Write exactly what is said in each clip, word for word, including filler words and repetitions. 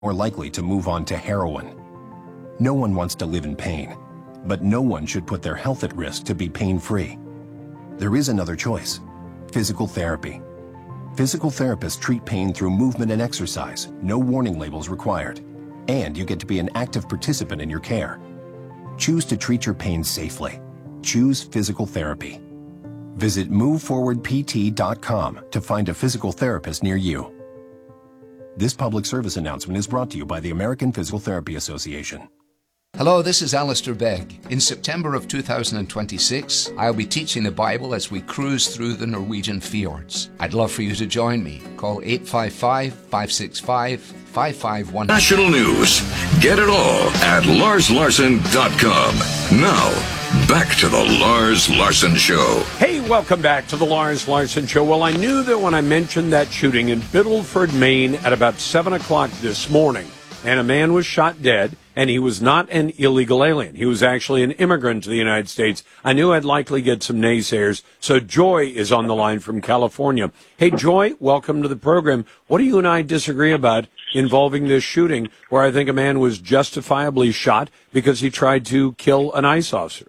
more likely to move on to heroin. No one wants to live in pain, but no one should put their health at risk to be pain-free. There is another choice: physical therapy. Physical therapists treat pain through movement and exercise, no warning labels required, and you get to be an active participant in your care. Choose to treat your pain safely. Choose physical therapy. Visit move forward p t dot com to find a physical therapist near you. This public service announcement is brought to you by the American Physical Therapy Association. Hello, this is Alistair Begg. In September of two thousand twenty-six, I'll be teaching the Bible as we cruise through the Norwegian fjords. I'd love for you to join me. Call eight five five, five six five, five five one. National news. Get it all at lars larson dot com. Now, back to the Lars Larson Show. Hey, welcome back to the Lars Larson Show. Well, I knew that when I mentioned that shooting in Biddleford, Maine at about seven o'clock this morning, and a man was shot dead, and he was not an illegal alien. He was actually an immigrant to the United States. I knew I'd likely get some naysayers. So Joy is on the line from California. Hey, Joy, welcome to the program. What do you and I disagree about involving this shooting where I think a man was justifiably shot because he tried to kill an ICE officer?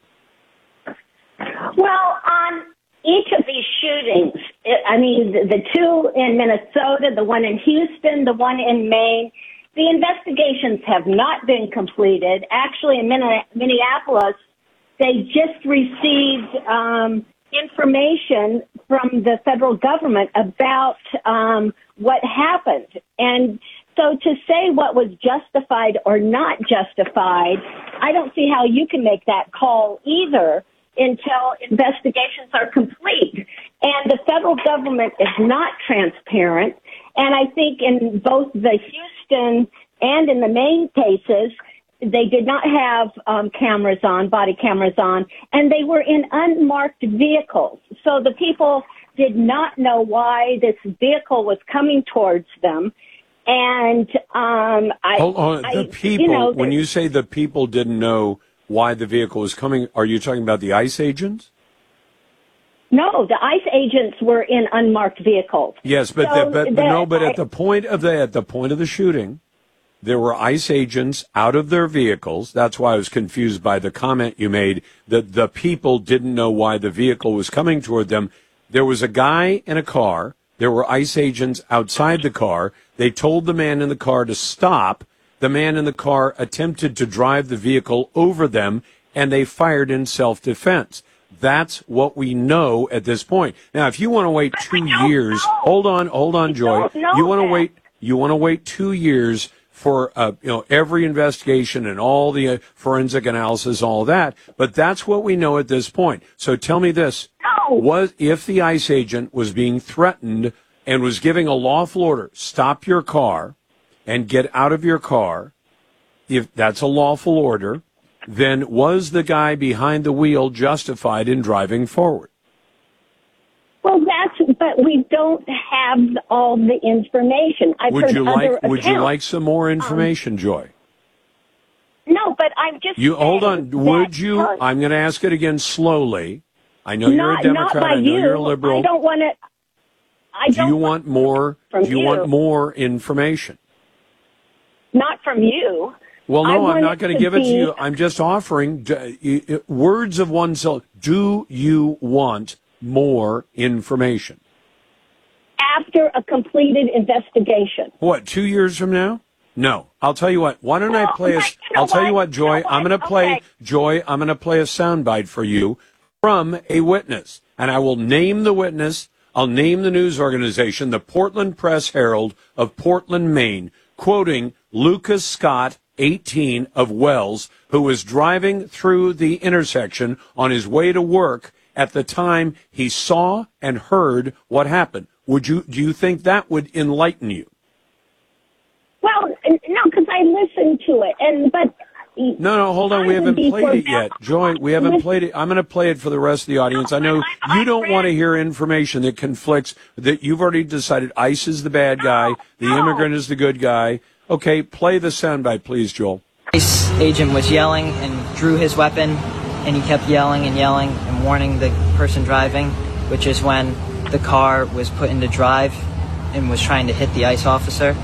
Well, on each of these shootings, I mean, the two in Minnesota, the one in Houston, the one in Maine, the investigations have not been completed. Actually, in Minneapolis, they just received um, information from the federal government about um, what happened. And so to say what was justified or not justified, I don't see how you can make that call either until investigations are complete. And the federal government is not transparent. And I think in both the Houston and in the Maine cases, they did not have um, cameras on, body cameras on, and they were in unmarked vehicles. So the people did not know why this vehicle was coming towards them. And um, I, Hold on, I, the people, you know, when you say the people didn't know why the vehicle was coming, are you talking about the ICE agents? No, the ICE agents were in unmarked vehicles. Yes, but so the, but, the, but no, but I, at the point of the at the point of the shooting, there were ICE agents out of their vehicles. That's why I was confused by the comment you made that the people didn't know why the vehicle was coming toward them. There was a guy in a car. There were ICE agents outside the car. They told the man in the car to stop. The man in the car attempted to drive the vehicle over them, and they fired in self-defense. That's what we know at this point. Now, if you want to wait two years, hold on, hold on, Joy. You want to wait, you want to wait two years for, uh, you know, every investigation and all the uh, forensic analysis, all that. But that's what we know at this point. So tell me this. Was, if the ICE agent was being threatened and was giving a lawful order, stop your car and get out of your car, if that's a lawful order, then was the guy behind the wheel justified in driving forward? Well, that's, but we don't have all the information. I've would heard you other like accounts. Would you like some more information, um, Joy? No, but I'm just You hold on. Would you? Part, I'm going to ask it again slowly. I know not, you're a Democrat. Not by I know you. you're a liberal. I don't want to. I do don't you want more? From do you, you want more information? Not from you. Well, no, I I'm not going to give it to you. I'm just offering uh, words of oneself. Do you want more information? After a completed investigation. What, two years from now? No. I'll tell you what. Why don't no, I play a... You know I'll tell you what, Joy. You know I'm going to play... okay. Joy, I'm going to play a soundbite for you from a witness. And I will name the witness. I'll name the news organization, the Portland Press Herald of Portland, Maine, quoting Lucas Scott, eighteen, of Wells, who was driving through the intersection on his way to work at the time he saw and heard what happened. Would you, do you think that would enlighten you? Well, no, because I listened to it, and but no, no, hold on, we haven't played it yet, Joy. We haven't played it. I'm going to play it for the rest of the audience. I know you don't want to hear information that conflicts. That you've already decided ICE is the bad guy, the immigrant is the good guy. Okay, play the soundbite, please, Joel. ICE agent was yelling and drew his weapon, and he kept yelling and yelling and warning the person driving, which is when the car was put into drive and was trying to hit the ICE officer.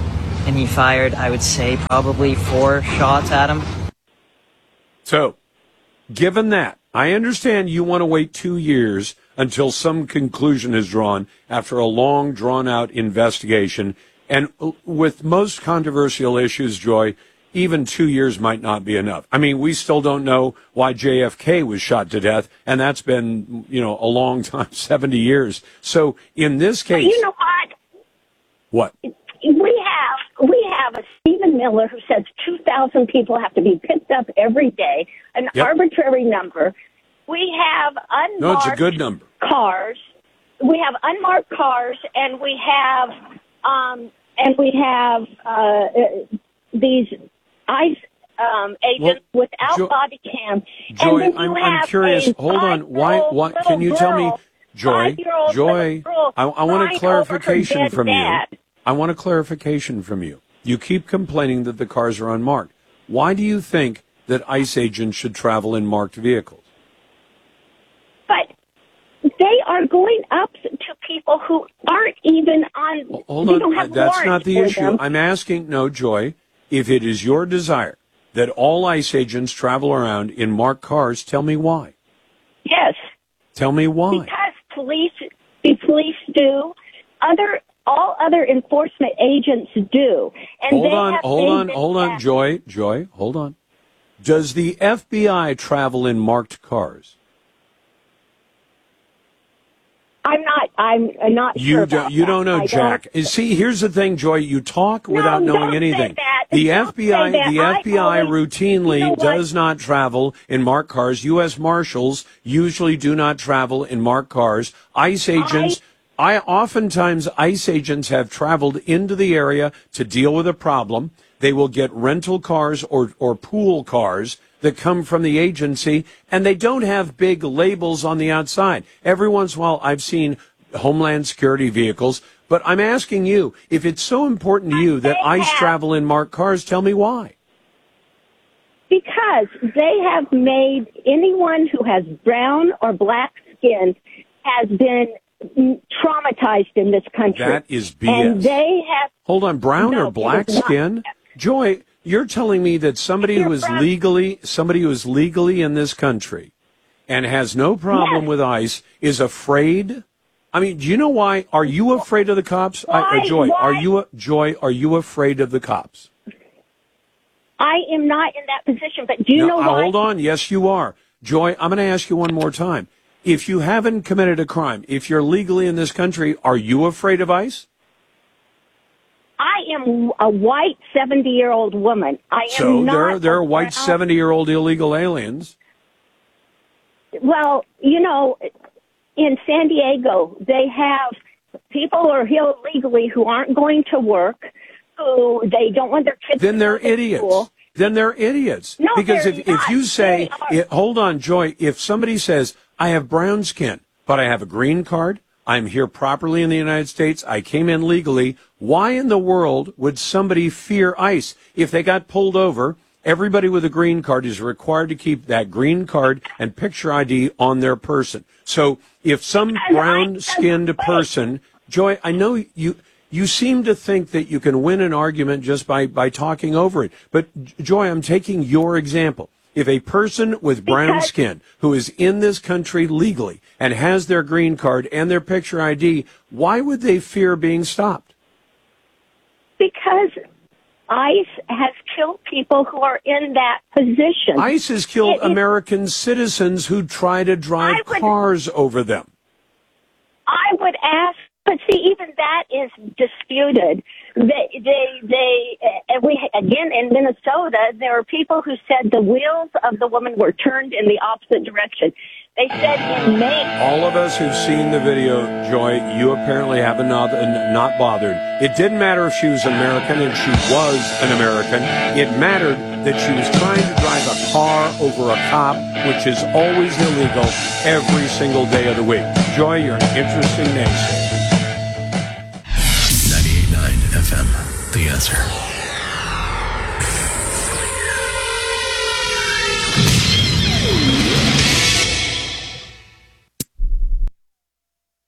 and he fired, I would say, probably four shots at him. So, given that, I understand you want to wait two years until some conclusion is drawn after a long, drawn-out investigation. And with most controversial issues, Joy, even two years might not be enough. I mean, we still don't know why J F K was shot to death, and that's been, you know, a long time, seventy years. So in this case... But you know what? What? We have we have a Stephen Miller who says two thousand people have to be picked up every day, an Yep. arbitrary number. We have unmarked No, it's a good number. cars. We have unmarked cars, and we have um, and we have uh, these ICE um, agents Well, without Jo- body cam. Joy, and then I'm, you I'm have curious. a Hold on. Why? five-year-old Why? Can you little tell me, girl, Joy? five-year-old Joy, little girl I, I want a crying clarification over her dead from you. dad. I want a clarification from you. You keep complaining that the cars are unmarked. Why do you think that ICE agents should travel in marked vehicles? But they are going up to people who aren't even on. Well, hold they on. don't have That's not warrants the for issue. them. I'm asking, no, Joy, if it is your desire that all ICE agents travel around in marked cars, tell me why. Yes, Tell me why. because police, the police do. Other, all other enforcement agents do. And Hold they on, have hold made on, this hold on, happen. Joy, Joy, hold on. Does the F B I travel in marked cars? I'm not. I'm not You sure don't. about You that. don't know, I Jack. See, here's the thing, Joy. You talk No, without knowing don't say anything. that. The Don't F B I, say that. the I F B I always- routinely you know what? does not travel in marked cars. U S Marshals usually do not travel in marked cars. ICE agents. I oftentimes ICE agents have traveled into the area to deal with a problem. They will get rental cars or or pool cars that come from the agency, and they don't have big labels on the outside. Every once in a while, I've seen Homeland Security vehicles, but I'm asking you, if it's so important to you that They ICE have- travel in marked cars, tell me why. Because they have made anyone who has brown or black skin has been mm, traumatized in this country. That is B S. And they have. Hold on, brown No, or black it is not. skin? Joy, you're telling me that somebody If who you're is brown- legally somebody who is legally in this country and has no problem Yes. with ICE is afraid? I mean, do you know why? Are you afraid of the cops? I, Why- uh, Joy, are why- you Joy? Are you afraid of the cops? I am not in that position, but do you No, know uh, why? hold on. Yes, you are. Joy, I'm going to ask you one more time. If you haven't committed a crime, if you're legally in this country, are you afraid of ICE? I am a white seventy-year-old woman. I am So not. there, there are a white brown- seventy-year-old illegal aliens. Well, you know, in San Diego, they have people who are here illegally who aren't going to work, who they don't want their kids Then to they're go to idiots. school. Then they're idiots. No, because they're if, if not. you say, They are. it, hold on, Joy, if somebody says, I have brown skin, but I have a green card, I'm here properly in the United States, I came in legally, why in the world would somebody fear ICE? If they got pulled over, everybody with a green card is required to keep that green card and picture I D on their person. So if some brown-skinned person, Joy, I know you... You seem to think that you can win an argument just by, by talking over it. But, Joy, I'm taking your example. If a person with brown Because- skin who is in this country legally and has their green card and their picture I D, why would they fear being stopped? Because ICE has killed people who are in that position. ICE has killed It- it- American citizens who try to drive I would- cars over them. I would ask, but see, even that is disputed. They, they, they, uh, and we again in Minnesota, there are people who said the wheels of the woman were turned in the opposite direction. They said in Maine. All of us who've seen the video, Joy, you apparently have not, not bothered. It didn't matter if she was an American, and she was an American. It mattered that she was trying to drive a car over a cop, which is always illegal every single day of the week. Joy, you're an interesting naysayer. ninety-eight point nine F M, The Answer.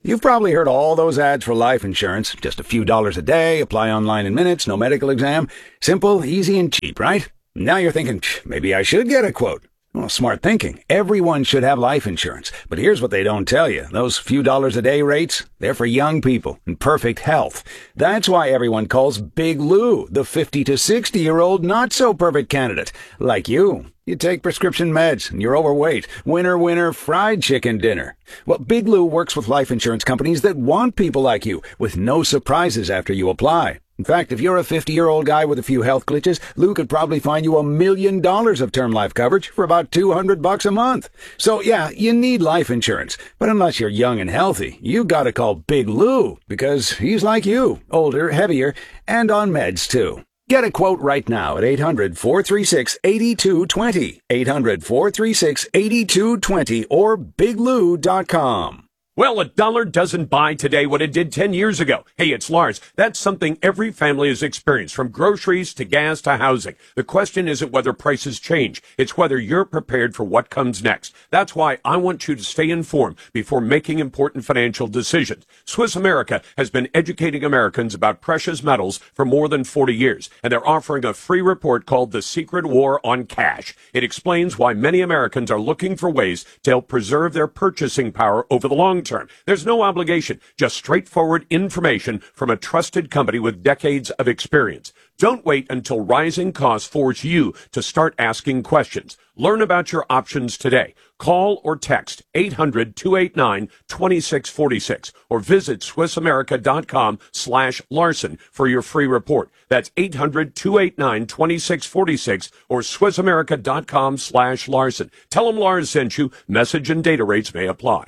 You've probably heard all those ads for life insurance. Just a few dollars a day, apply online in minutes, no medical exam. Simple, easy, and cheap, right? Now you're thinking, maybe I should get a quote. Well, smart thinking. Everyone should have life insurance. But here's what they don't tell you. Those few dollars a day rates, they're for young people in perfect health. That's why everyone calls Big Lou the fifty to sixty-year-old not-so-perfect candidate. Like you. You take prescription meds and you're overweight. Winner, winner, fried chicken dinner. Well, Big Lou works with life insurance companies that want people like you, with no surprises after you apply. In fact, if you're a fifty-year-old guy with a few health glitches, Lou could probably find you a million dollars of term life coverage for about two hundred bucks a month. So yeah, you need life insurance. But unless you're young and healthy, you gotta call Big Lou, because he's like you, older, heavier, and on meds too. Get a quote right now at eight hundred, four three six, eight two two zero, eight hundred, four three six, eight two two zero, or big lou dot com. Well, a dollar doesn't buy today what it did ten years ago. Hey, it's Lars. That's something every family has experienced, from groceries to gas to housing. The question isn't whether prices change. It's whether you're prepared for what comes next. That's why I want you to stay informed before making important financial decisions. Swiss America has been educating Americans about precious metals for more than forty years, and they're offering a free report called The Secret War on Cash. It explains why many Americans are looking for ways to help preserve their purchasing power over the long term. There's no obligation, just straightforward information from a trusted company with decades of experience. Don't wait until rising costs force you to start asking questions. Learn about your options today. Call or text eight hundred, two eight nine, two six four six or visit swiss america dot com slash Larson for your free report. That's eight hundred, two eight nine, two six four six or swiss america dot com slash Larson. Tell them Lars sent you. Message and data rates may apply.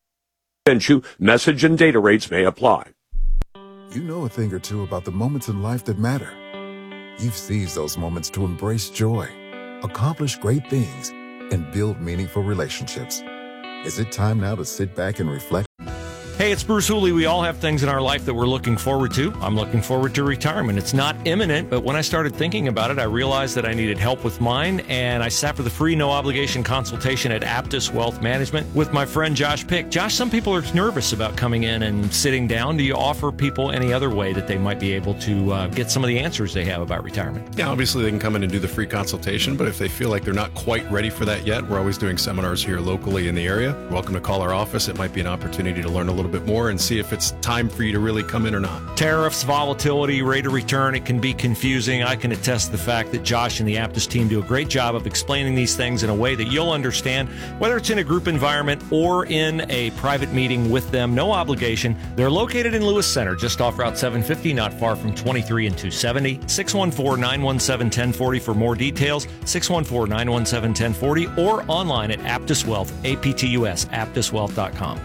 Sent you. Message and data rates may apply. You know a thing or two about the moments in life that matter. You've seized those moments to embrace joy, accomplish great things, and build meaningful relationships. Is it time now to sit back and reflect? Hey, it's Bruce Hooley. We all have things in our life that we're looking forward to. I'm looking forward to retirement. It's not imminent, but when I started thinking about it, I realized that I needed help with mine, and I sat for the free, no-obligation consultation at Aptus Wealth Management with my friend Josh Pick. Josh, some people are nervous about coming in and sitting down. Do you offer people any other way that they might be able to uh, get some of the answers they have about retirement? Yeah, obviously they can come in and do the free consultation, but if they feel like they're not quite ready for that yet, we're always doing seminars here locally in the area. You're welcome to call our office. It might be an opportunity to learn a little bit more and see if it's time for you to really come in or not. Tariffs, volatility, rate of return, it can be confusing. I can attest to the fact that Josh and the Aptus team do a great job of explaining these things in a way that you'll understand, whether it's in a group environment or in a private meeting with them. No obligation. They're located in Lewis Center, just off Route seven fifty, not far from twenty-three and two seventy. six one four, nine one seven, one zero four zero for more details. six one four, nine one seven, one zero four zero or online at Aptus Wealth, A P T U S, aptus wealth dot com.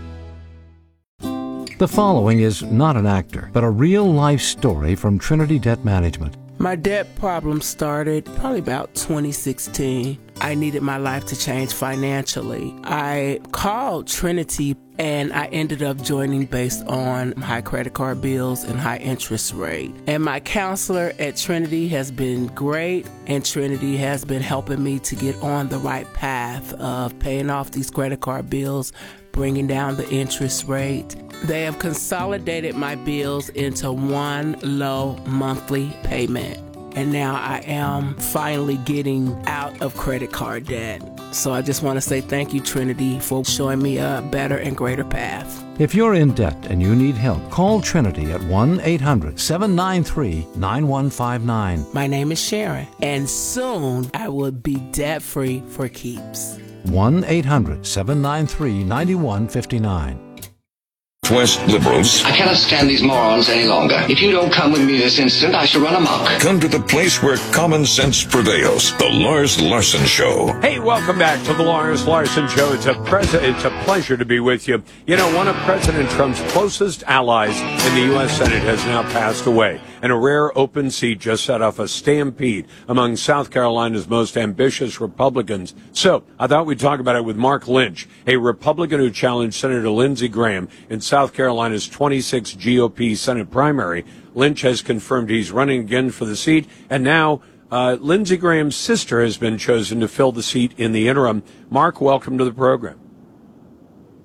The following is not an actor, but a real-life story from Trinity Debt Management. My debt problem started probably about twenty sixteen. I needed my life to change financially. I called Trinity and I ended up joining based on high credit card bills and high interest rate. And my counselor at Trinity has been great, and Trinity has been helping me to get on the right path of paying off these credit card bills, bringing down the interest rate. They have consolidated my bills into one low monthly payment. And now I am finally getting out of credit card debt. So I just want to say thank you, Trinity, for showing me a better and greater path. If you're in debt and you need help, call Trinity at one eight hundred, seven nine three, nine one five nine. My name is Sharon, and soon I will be debt-free for keeps. one eight hundred, seven nine three, nine one five nine. West liberals. I cannot stand these morons any longer. If you don't come with me this instant, I shall run amok. Come to the place where common sense prevails. The Lars Larson Show. Hey, welcome back to the Lars Larson Show. It's a pres- It's a pleasure to be with you. You know, one of President Trump's closest allies in the U S Senate has now passed away, and a rare open seat just set off a stampede among South Carolina's most ambitious Republicans. So I thought we'd talk about it with Mark Lynch, a Republican who challenged Senator Lindsey Graham in South Carolina's twenty-sixth G O P Senate primary. Lynch has confirmed he's running again for the seat, and now uh, Lindsey Graham's sister has been chosen to fill the seat in the interim. Mark, welcome to the program.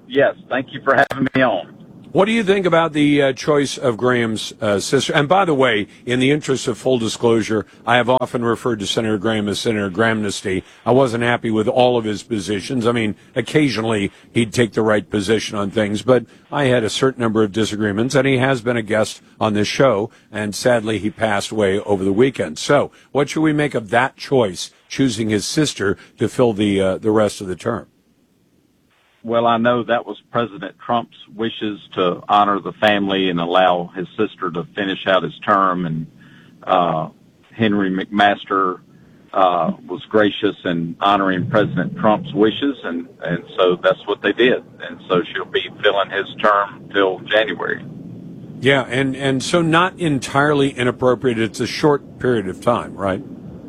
Yes, thank you for having me on. What do you think about the uh, choice of Graham's uh, sister? And by the way, in the interest of full disclosure, I have often referred to Senator Graham as Senator Grahamnesty. I wasn't happy with all of his positions. I mean, occasionally he'd take the right position on things, but I had a certain number of disagreements, and he has been a guest on this show, and sadly he passed away over the weekend. So what should we make of that choice, choosing his sister to fill the uh, the rest of the term? Well, I know that was President Trump's wishes to honor the family and allow his sister to finish out his term. And uh, Henry McMaster uh, was gracious in honoring President Trump's wishes, and, and so that's what they did. And so she'll be filling his term till January. Yeah, and, and so not entirely inappropriate. It's a short period of time, right?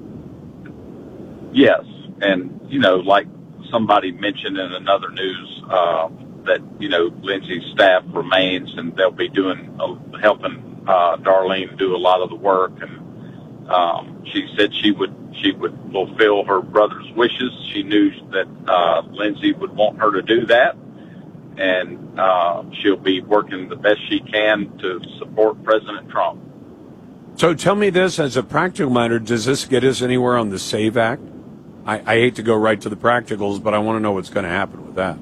Yes, and, you know, like somebody mentioned in another news uh, that, you know, Lindsey's staff remains, and they'll be doing, uh, helping uh, Darlene do a lot of the work. And um, she said she would she would fulfill her brother's wishes. She knew that uh, Lindsey would want her to do that, and uh, she'll be working the best she can to support President Trump. So tell me this, as a practical matter, does this get us anywhere on the SAVE Act? I, I hate to go right to the practicals, but I want to know what's going to happen with that.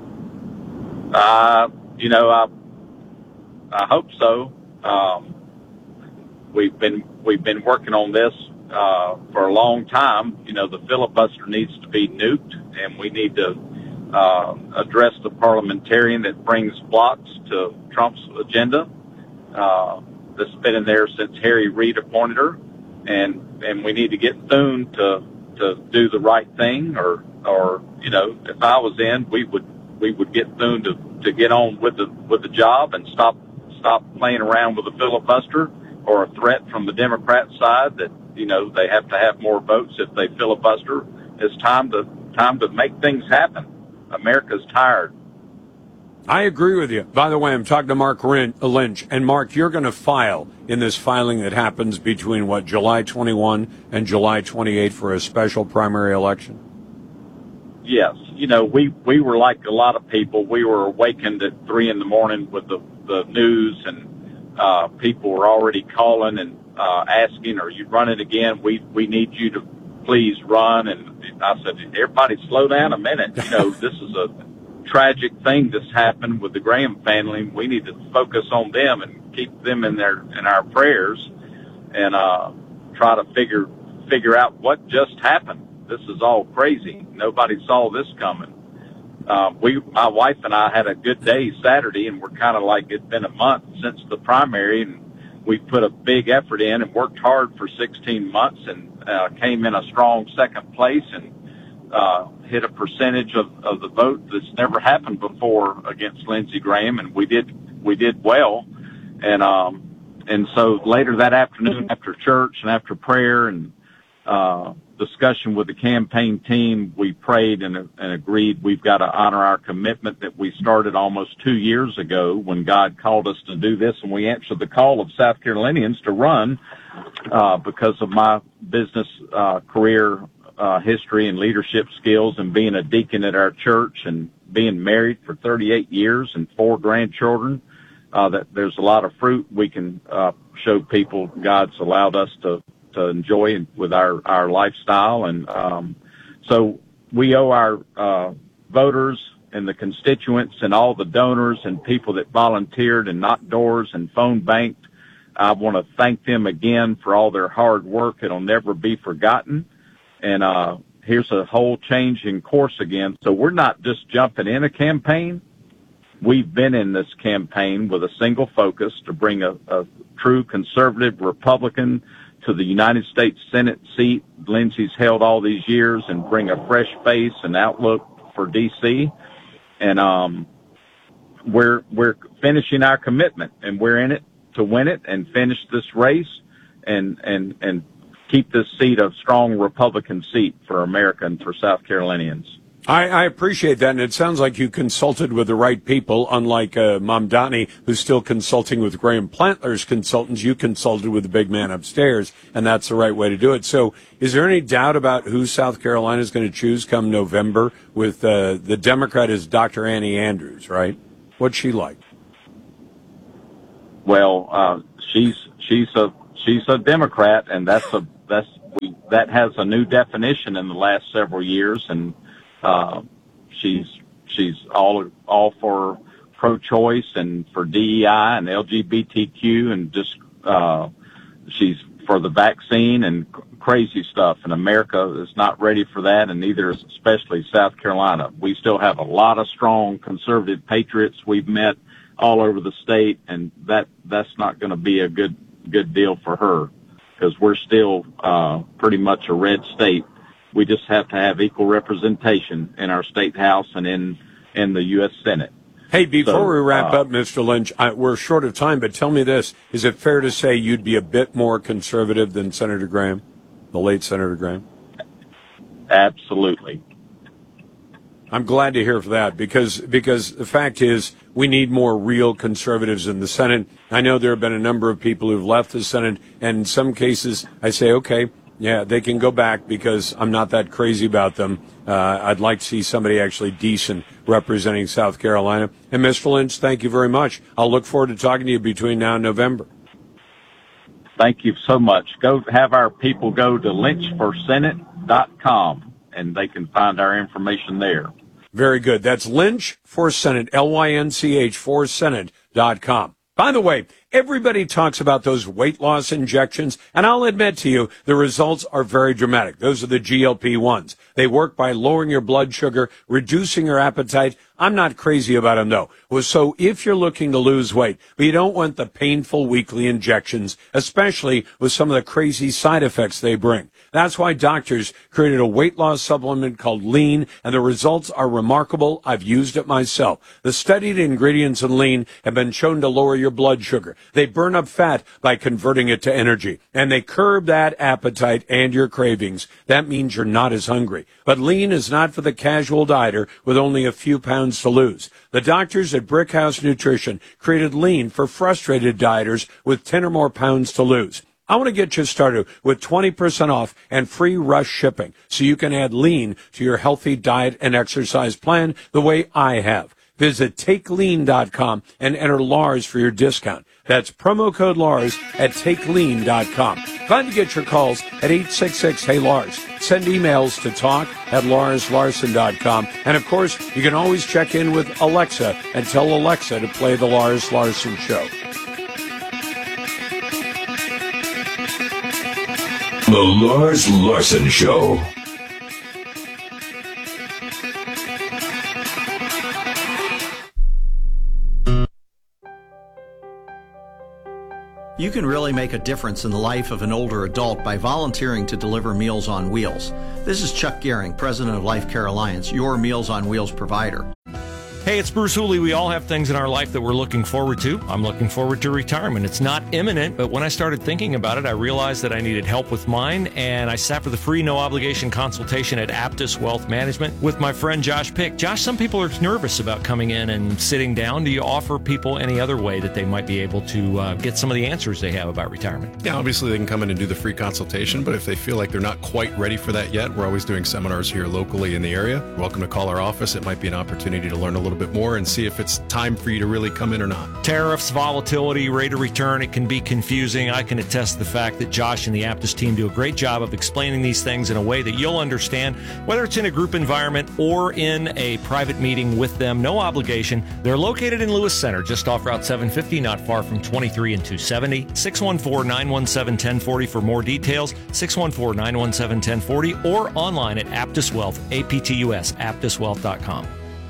Uh, you know, I I hope so. Um, we've been we've been working on this uh, for a long time. You know, the filibuster needs to be nuked, and we need to uh, address the parliamentarian that brings blocks to Trump's agenda. Uh, that's been in there since Harry Reid appointed her, and and we need to get Thune to. to do the right thing, or, or, you know, if I was in, we would, we would get Thune to, to get on with the, with the job and stop, stop playing around with the filibuster, or a threat from the Democrat side that, you know, they have to have more votes if they filibuster. It's time to, time to make things happen. America's tired. I agree with you. By the way, I'm talking to Mark Lynch. And, Mark, you're going to file in this filing that happens between, what, July twenty-first and July twenty-eighth for a special primary election? Yes. You know, we, we were like a lot of people. We were awakened at three in the morning with the, the news, and uh, people were already calling and uh, asking, are you running again? We, we need you to please run. And I said, everybody slow down a minute. You know, this is a tragic thing that's happened with the Graham family. We need to focus on them and keep them in their in our prayers, and uh, try to figure figure out what just happened. This is all crazy. Nobody saw this coming. Uh, we, my wife and I, had a good day Saturday, and we're kind of like it's been a month since the primary, and we put a big effort in and worked hard for sixteen months, and uh, came in a strong second place, and uh, hit a percentage of, of the vote that's never happened before against Lindsey Graham, and we did we did well. And um, and so later that afternoon, after church and after prayer and uh, discussion with the campaign team, we prayed and, and agreed we've got to honor our commitment that we started almost two years ago when God called us to do this, and we answered the call of South Carolinians to run uh, because of my business uh, career Uh, history and leadership skills, and being a deacon at our church, and being married for thirty-eight years and four grandchildren, uh, that there's a lot of fruit we can uh, show people God's allowed us to, to enjoy with our, our lifestyle. And um, so we owe our uh, voters and the constituents and all the donors and people that volunteered and knocked doors and phone banked. I want to thank them again for all their hard work. It'll never be forgotten. And uh, here's a whole change in course again. So we're not just jumping in a campaign. We've been in this campaign with a single focus to bring a, a true conservative Republican to the United States Senate seat Lindsey's held all these years, and bring a fresh face and outlook for D C. And um, we're we're finishing our commitment, and we're in it to win it and finish this race, and and and keep this seat a strong Republican seat for America and for South Carolinians. I, I appreciate that, and it sounds like you consulted with the right people, unlike uh, Mamdani, who's still consulting with Graham Plantler's consultants. You consulted with the big man upstairs, and that's the right way to do it. So is there any doubt about who South Carolina is going to choose come November? With uh, the Democrat is Doctor Annie Andrews, right? What's she like? Well, uh, she's she's a she's a Democrat, and that's a that's we, that has a new definition in the last several years, and Uh, she's she's all all for pro-choice and for D E I and L G B T Q, and just uh, she's for the vaccine and c- crazy stuff. And America is not ready for that, and neither is especially South Carolina. We still have a lot of strong conservative patriots we've met all over the state, and that that's not going to be a good good deal for her, because we're still uh, pretty much a red state. We just have to have equal representation in our state house and in, in the U S Senate. Hey, before so, we wrap uh, up, Mister Lynch, I, we're short of time, but tell me this. Is it fair to say you'd be a bit more conservative than Senator Graham, the late Senator Graham? Absolutely. I'm glad to hear that, because because the fact is we need more real conservatives in the Senate. I know there have been a number of people who've left the Senate, and in some cases I say, okay, yeah, they can go back because I'm not that crazy about them. Uh, I'd like to see somebody actually decent representing South Carolina. And Mister Lynch, thank you very much. I'll look forward to talking to you between now and November. Thank you so much. Go have our people go to lynch for senate dot com, and they can find our information there. Very good. That's Lynch for Senate, L Y N C H for Senate dot com. By the way, everybody talks about those weight loss injections, and I'll admit to you, the results are very dramatic. Those are the G L P ones. They work by lowering your blood sugar, reducing your appetite. I'm not crazy about them, though. So if you're looking to lose weight, but you don't want the painful weekly injections, especially with some of the crazy side effects they bring. That's why doctors created a weight loss supplement called Lean, and the results are remarkable. I've used it myself. The studied ingredients in Lean have been shown to lower your blood sugar. They burn up fat by converting it to energy, and they curb that appetite and your cravings. That means you're not as hungry. But Lean is not for the casual dieter with only a few pounds to lose. The doctors at Brickhouse Nutrition created Lean for frustrated dieters with ten or more pounds to lose. I want to get you started with twenty percent off and free rush shipping so you can add Lean to your healthy diet and exercise plan the way I have. Visit take lean dot com and enter Lars for your discount. That's promo code Lars at take lean dot com. Glad to get your calls at eight six six, hey Lars. Send emails to talk at lars larson dot com. And of course, you can always check in with Alexa and tell Alexa to play the Lars Larson Show. The Lars Larson Show. You can really make a difference in the life of an older adult by volunteering to deliver Meals on Wheels. This is Chuck Gehring, president of Life Care Alliance, your Meals on Wheels provider. Hey, it's Bruce Hooley. We all have things in our life that we're looking forward to. I'm looking forward to retirement. It's not imminent, but when I started thinking about it, I realized that I needed help with mine, and I sat for the free, no-obligation consultation at Aptus Wealth Management with my friend Josh Pick. Josh, some people are nervous about coming in and sitting down. Do you offer people any other way that they might be able to uh, get some of the answers they have about retirement? Yeah, obviously they can come in and do the free consultation, but if they feel like they're not quite ready for that yet, we're always doing seminars here locally in the area. You're welcome to call our office. It might be an opportunity to learn a little bit more and see if it's time for you to really come in or not. Tariffs, volatility, rate of return, it can be confusing. I can attest to the fact that Josh and the Aptus team do a great job of explaining these things in a way that you'll understand, whether it's in a group environment or in a private meeting with them. No obligation. They're located in Lewis Center, just off Route seven fifty, not far from twenty-three and two seventy. six one four, nine one seven, one zero four zero for more details. six one four, nine one seven, one zero four zero or online at Aptus Wealth, A P T U S, aptus wealth dot com.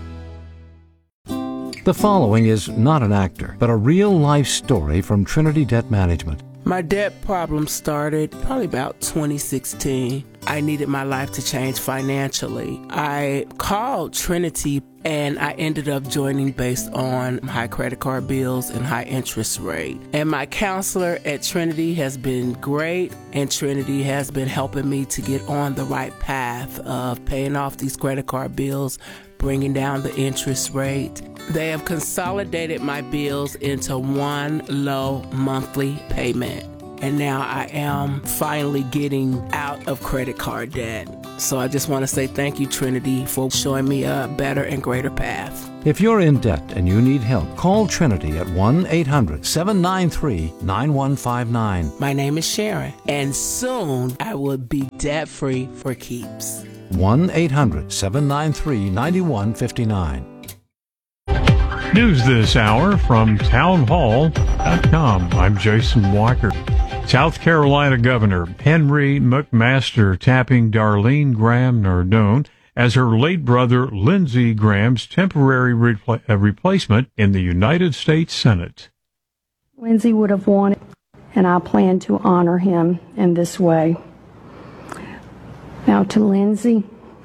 The following is not an actor, but a real-life story from Trinity Debt Management. My debt problem started probably about twenty sixteen. I needed my life to change financially. I called Trinity and I ended up joining based on high credit card bills and high interest rate. And my counselor at Trinity has been great, and Trinity has been helping me to get on the right path of paying off these credit card bills, bringing down the interest rate. They have consolidated my bills into one low monthly payment. And now I am finally getting out of credit card debt. So I just want to say thank you, Trinity, for showing me a better and greater path. If you're in debt and you need help, call Trinity at one eight hundred seven nine three nine one five nine. My name is Sharon, and soon I will be debt-free for keeps. one eight hundred seven nine three nine one five nine. News this hour from town hall dot com. I'm Jason Walker. South Carolina Governor Henry McMaster tapping Darlene Graham Nardone as her late brother Lindsey Graham's temporary repla- uh, replacement in the United States Senate. Lindsey would have won, and I plan to honor him in this way. Now to Lindsey,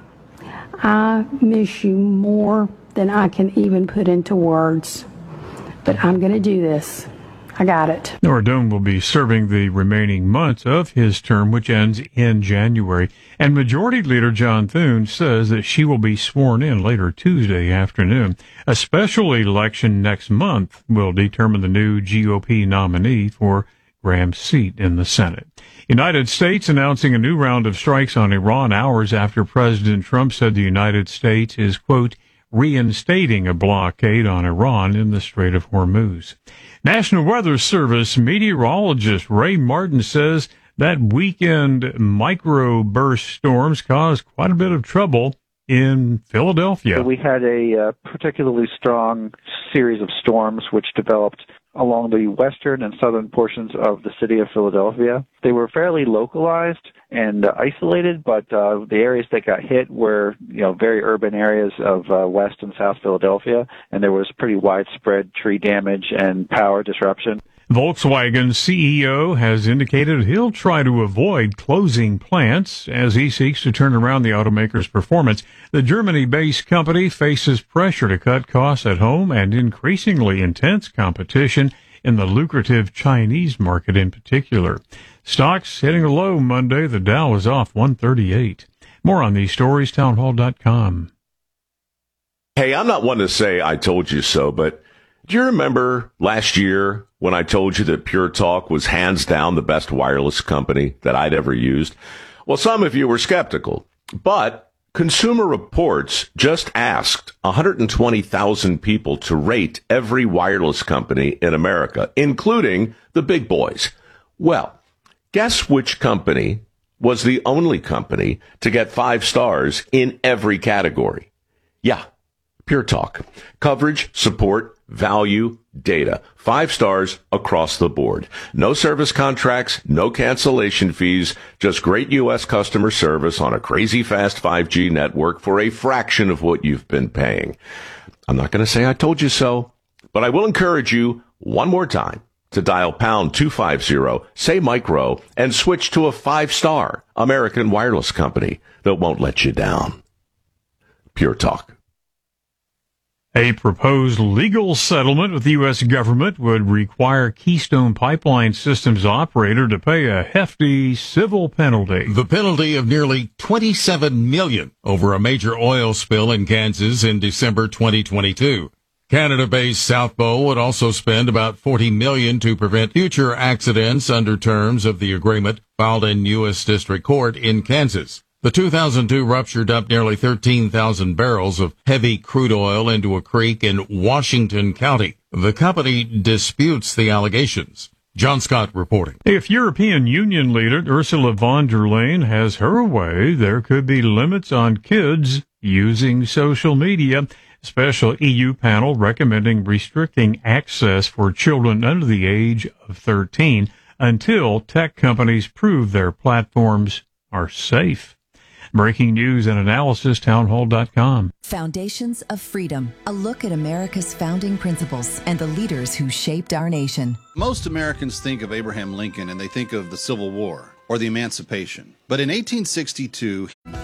I miss you more than I can even put into words, but I'm going to do this. I got it. Nardone will be serving the remaining months of his term, which ends in January. And Majority Leader John Thune says that she will be sworn in later Tuesday afternoon. A special election next month will determine the new G O P nominee for Graham's seat in the Senate. United States announcing a new round of strikes on Iran hours after President Trump said the United States is, quote, reinstating a blockade on Iran in the Strait of Hormuz. National Weather Service meteorologist Ray Martin says that weekend microburst storms caused quite a bit of trouble in Philadelphia. We had a uh, particularly strong series of storms which developed along the western and southern portions of the city of Philadelphia. They were fairly localized and uh, isolated, but uh, the areas that got hit were, you know, very urban areas of uh, West and South Philadelphia, and there was pretty widespread tree damage and power disruption. Volkswagen C E O has indicated he'll try to avoid closing plants as he seeks to turn around the automaker's performance. The Germany-based company faces pressure to cut costs at home and increasingly intense competition in the lucrative Chinese market in particular. Stocks hitting a low Monday. The Dow is off one thirty-eight. More on these stories, town hall dot com. Hey, I'm not one to say I told you so, but do you remember last year when I told you that Pure Talk was hands down the best wireless company that I'd ever used? Well, some of you were skeptical, but Consumer Reports just asked one hundred twenty thousand people to rate every wireless company in America, including the big boys. Well, guess which company was the only company to get five stars in every category? Yeah, Pure Talk. Coverage, support, value, data. Five stars across the board. No service contracts, no cancellation fees, just great U S customer service on a crazy fast five G network for a fraction of what you've been paying. I'm not going to say I told you so, but I will encourage you one more time to dial pound two fifty, say micro, and switch to a five-star American wireless company that won't let you down. Pure Talk. A proposed legal settlement with the U S government would require Keystone Pipeline Systems operator to pay a hefty civil penalty. The penalty of nearly twenty-seven million dollars over a major oil spill in Kansas in December twenty twenty-two. Canada-based South Bow would also spend about forty million dollars to prevent future accidents under terms of the agreement filed in U S District Court in Kansas. The two thousand two rupture dumped nearly thirteen thousand barrels of heavy crude oil into a creek in Washington County. The company disputes the allegations. John Scott reporting. If European Union leader Ursula von der Leyen has her way, there could be limits on kids using social media. Special E U panel recommending restricting access for children under the age of thirteen until tech companies prove their platforms are safe. Breaking news and analysis, town hall dot com. Foundations of Freedom, a look at America's founding principles and the leaders who shaped our nation. Most Americans think of Abraham Lincoln and they think of the Civil War or the Emancipation. But in eighteen sixty-two... Hey,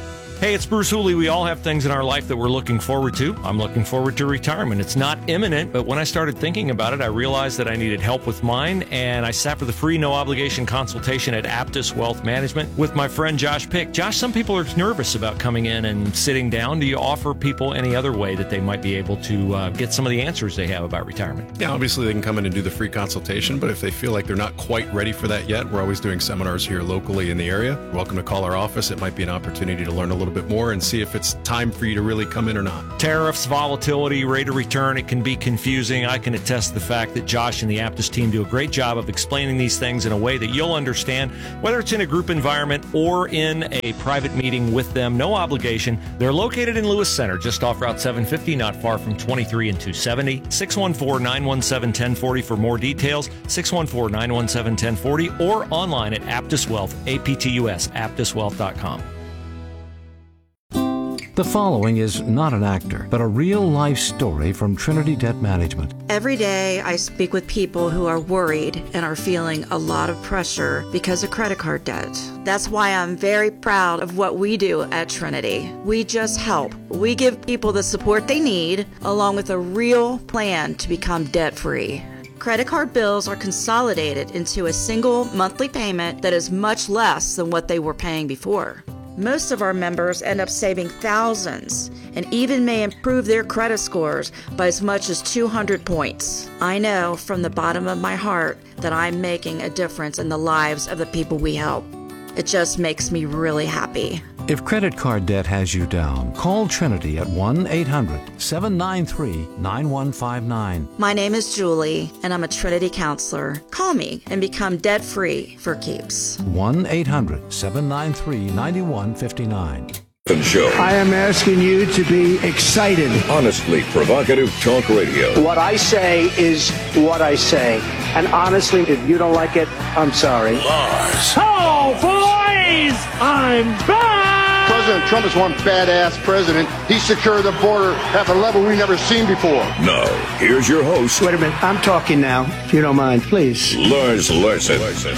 Hey, it's Bruce Hooley. We all have things in our life that we're looking forward to. I'm looking forward to retirement. It's not imminent, but when I started thinking about it, I realized that I needed help with mine, and I sat for the free, no-obligation consultation at Aptus Wealth Management with my friend Josh Pick. Josh, some people are nervous about coming in and sitting down. Do you offer people any other way that they might be able to uh, get some of the answers they have about retirement? Yeah, obviously they can come in and do the free consultation, but if they feel like they're not quite ready for that yet, we're always doing seminars here locally in the area. You're welcome to call our office. It might be an opportunity to learn a little bit more and see if it's time for you to really come in or not. Tariffs, volatility, rate of return, it can be confusing. I can attest to the fact that Josh and the Aptus team do a great job of explaining these things in a way that you'll understand, whether it's in a group environment or in a private meeting with them. No obligation. They're located in Lewis Center, just off Route seven fifty, not far from twenty-three and two seventy. six one four, nine one seven, one zero four zero for more details. six one four, nine one seven, one zero four zero or online at Aptus Wealth, A P T U S, aptus wealth dot com. The following is not an actor, but a real-life story from Trinity Debt Management. Every day I speak with people who are worried and are feeling a lot of pressure because of credit card debt. That's why I'm very proud of what we do at Trinity. We just help. We give people the support they need, along with a real plan to become debt-free. Credit card bills are consolidated into a single monthly payment that is much less than what they were paying before. Most of our members end up saving thousands and even may improve their credit scores by as much as two hundred points. I know from the bottom of my heart that I'm making a difference in the lives of the people we help. It just makes me really happy. If credit card debt has you down, call Trinity at one eight hundred, seven nine three, nine one five nine. My name is Julie, and I'm a Trinity counselor. Call me and become debt-free for keeps. one eight hundred, seven nine three, nine one five nine. Show. I am asking you to be excited. Honestly provocative talk radio. What I say is what I say. And honestly, if you don't like it, I'm sorry. Lars. Oh, boys! I'm back! President Trump is one badass president. He secured the border at a level we've never seen before. Now, here's your host. Wait a minute. I'm talking now, if you don't mind, please. Lars Larson.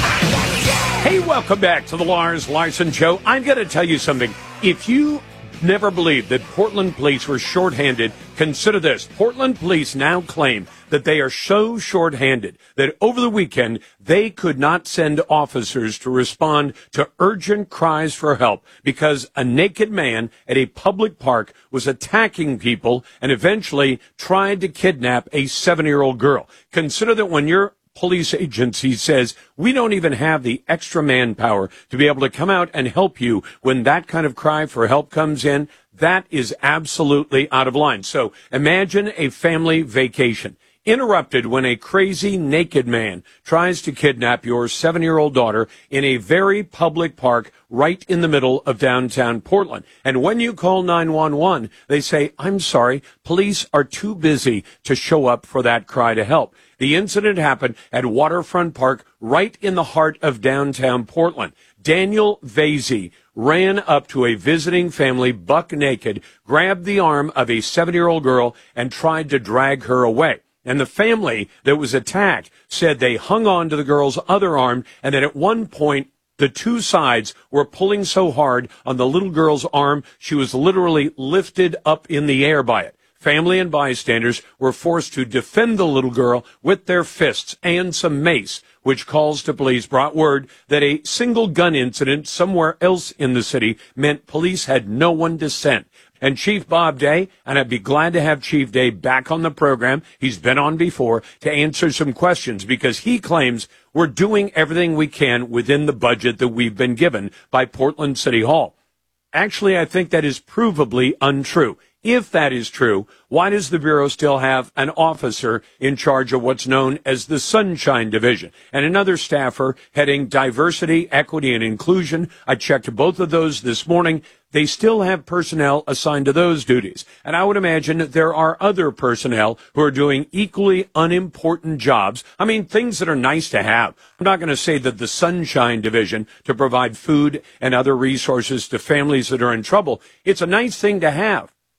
Hey, welcome back to the Lars Larson Show. I'm going to tell you something. If you never believed that Portland police were shorthanded, consider this. Portland police now claim that they are so shorthanded that over the weekend they could not send officers to respond to urgent cries for help because a naked man at a public park was attacking people and eventually tried to kidnap a seven-year-old girl. Consider that when you're police agency says we don't even have the extra manpower to be able to come out and help you when that kind of cry for help comes in, that is absolutely out of line. So imagine a family vacation interrupted when a crazy naked man tries to kidnap your seven-year-old daughter in a very public park right in the middle of downtown Portland. And when you call nine one one, they say, I'm sorry, police are too busy to show up for that cry to help. The incident happened at Waterfront Park right in the heart of downtown Portland. Daniel Vasey ran up to a visiting family buck naked, grabbed the arm of a seven-year-old girl, and tried to drag her away. And the family that was attacked said they hung on to the girl's other arm and that at one point the two sides were pulling so hard on the little girl's arm she was literally lifted up in the air by it. Family and bystanders were forced to defend the little girl with their fists and some mace, which calls to police brought word that a single gun incident somewhere else in the city meant police had no one to send. And Chief Bob Day, and I'd be glad to have Chief Day back on the program, he's been on before, to answer some questions because he claims we're doing everything we can within the budget that we've been given by Portland City Hall. Actually, I think that is provably untrue. If that is true, why does the Bureau still have an officer in charge of what's known as the Sunshine Division and another staffer heading diversity, equity, and inclusion? I checked both of those this morning. They still have personnel assigned to those duties. And I would imagine there are other personnel who are doing equally unimportant jobs. I mean, things that are nice to have. I'm not going to say that the Sunshine Division to provide food and other resources to families that are in trouble. It's a nice thing to have.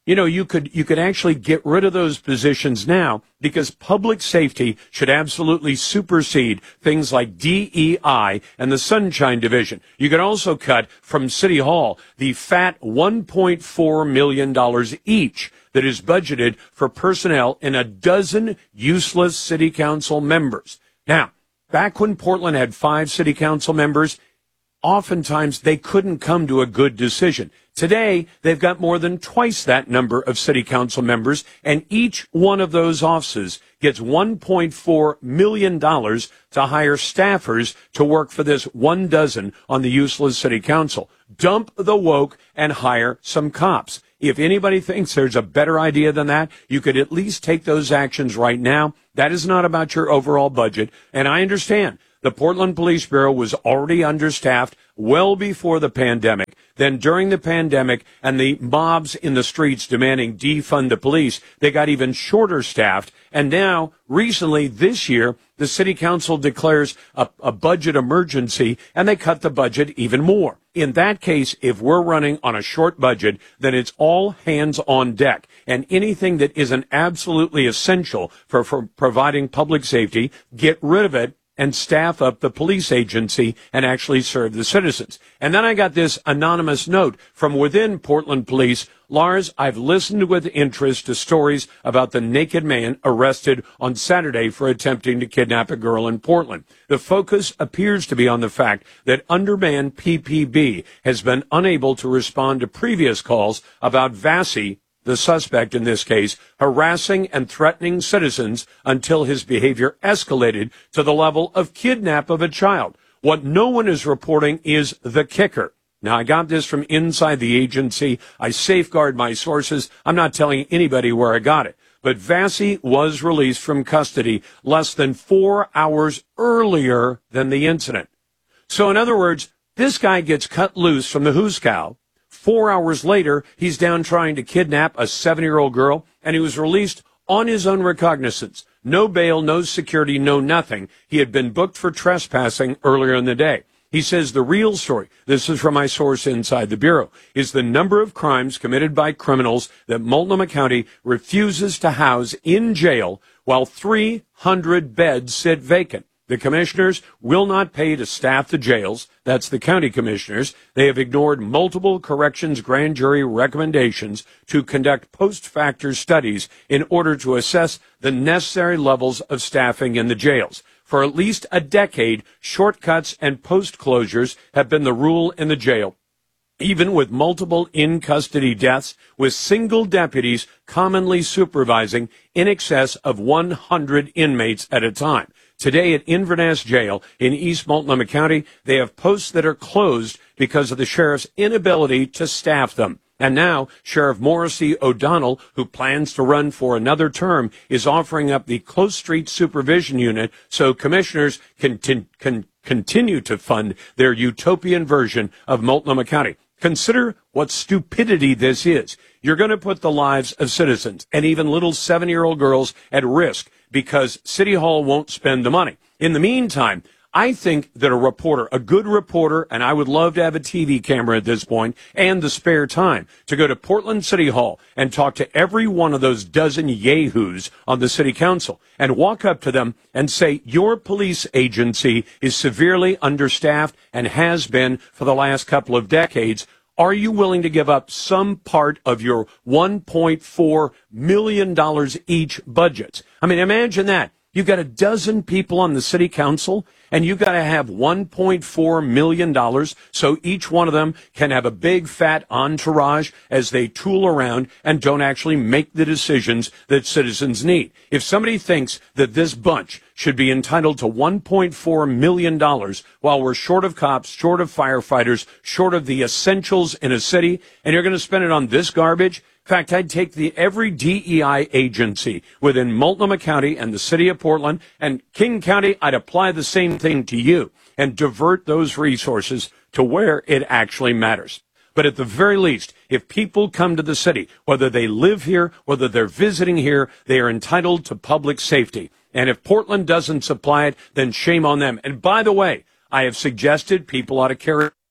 You know, you could you could actually get rid of those positions now because public safety should absolutely supersede things like D E I and the Sunshine Division. You could also cut from City Hall the fat one point four million dollars each that is budgeted for personnel in a dozen useless city council members. Now, back when Portland had five city council members, oftentimes they couldn't come to a good decision. Today, they've got more than twice that number of city council members, and each one of those offices gets one point four million dollars to hire staffers to work for this one dozen on the useless city council. Dump the woke and hire some cops. If anybody thinks there's a better idea than that, you could at least take those actions right now. That is not about your overall budget, and I understand the Portland Police Bureau was already understaffed well before the pandemic. Then during the pandemic and the mobs in the streets demanding defund the police, they got even shorter staffed. And now, recently, this year, the city council declares a, a budget emergency, and they cut the budget even more. In that case, if we're running on a short budget, then it's all hands on deck. And anything that isn't absolutely essential for, for providing public safety, get rid of it and staff up the police agency and actually serve the citizens. And then I got this anonymous note from within Portland Police. Lars, I've listened with interest to stories about the naked man arrested on Saturday for attempting to kidnap a girl in Portland. The focus appears to be on the fact that undermanned P P B has been unable to respond to previous calls about Vassy, the suspect in this case, harassing and threatening citizens until his behavior escalated to the level of kidnap of a child. What no one is reporting is the kicker. Now, I got this from inside the agency. I safeguard my sources. I'm not telling anybody where I got it. But Vassy was released from custody less than four hours earlier than the incident. So, in other words, this guy gets cut loose from the Hooskow. Four hours later, he's down trying to kidnap a seven-year-old girl, and he was released on his own recognizance. No bail, no security, no nothing. He had been booked for trespassing earlier in the day. He says the real story, this is from my source inside the Bureau, is the number of crimes committed by criminals that Multnomah County refuses to house in jail while three hundred beds sit vacant. The commissioners will not pay to staff the jails. That's the county commissioners. They have ignored multiple corrections grand jury recommendations to conduct post-factor studies in order to assess the necessary levels of staffing in the jails. For at least a decade, shortcuts and post-closures have been the rule in the jail. Even with multiple in-custody deaths, with single deputies commonly supervising in excess of one hundred inmates at a time. Today at Inverness Jail in East Multnomah County, they have posts that are closed because of the sheriff's inability to staff them. And now, Sheriff Morrissey O'Donnell, who plans to run for another term, is offering up the Close Street Supervision Unit so commissioners can, can, can continue to fund their utopian version of Multnomah County. Consider what stupidity this is. You're going to put the lives of citizens and even little seven-year-old girls at risk because City Hall won't spend the money. In the meantime, I think that a reporter, a good reporter, and I would love to have a T V camera at this point and the spare time to go to Portland City Hall and talk to every one of those dozen yahoos on the city council and walk up to them and say, your police agency is severely understaffed and has been for the last couple of decades. Are you willing to give up some part of your one point four million dollars each budgets? I mean, imagine that. You've got a dozen people on the city council, and you've got to have one point four million dollars so each one of them can have a big, fat entourage as they tool around and don't actually make the decisions that citizens need. If somebody thinks that this bunch should be entitled to one point four million dollars while we're short of cops, short of firefighters, short of the essentials in a city, and you're going to spend it on this garbage, in fact, I'd take the every D E I agency within Multnomah County and the city of Portland and King County. I'd apply the same thing to you and divert those resources to where it actually matters. But at the very least, if people come to the city, whether they live here, whether they're visiting here, they are entitled to public safety. And if Portland doesn't supply it, then shame on them. And by the way, I have suggested people ought to carry